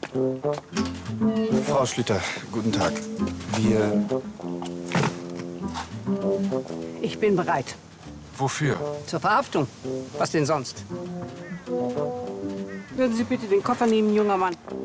Frau Schlüter, guten Tag. Wir... Ich bin bereit. Wofür? Zur Verhaftung. Was denn sonst? Würden Sie bitte den Koffer nehmen, junger Mann?